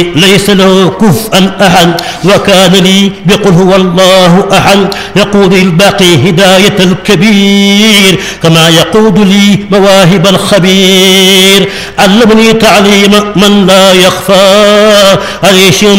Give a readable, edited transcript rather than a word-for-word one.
ليس له كفءا أحد وكان لي بقل هو الله أحد يقود الباقي هداية الكبير كما يقود لي مواهب الخبير علمني تعليم من لا يخفى عليه